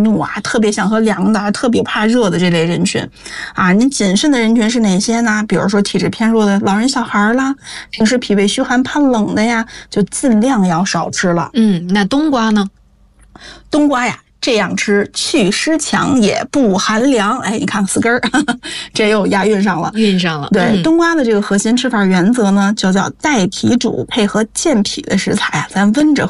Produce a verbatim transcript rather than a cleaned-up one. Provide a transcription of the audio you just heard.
怒啊，特别想喝凉的，特别怕热的这类人群啊。你谨慎的人群是哪些呢？比如说体质偏弱的老人小孩啦，平时脾胃虚寒怕冷的呀，就尽量要少吃了。 嗯，那冬瓜呢？ 冬瓜呀，这样吃祛湿强也不寒凉。哎，你看四根儿，这又押韵上了， 韵上了。 对、 嗯， 冬瓜的这个核心吃法原则呢，就叫带脾煮，配合健脾的食材啊，咱温着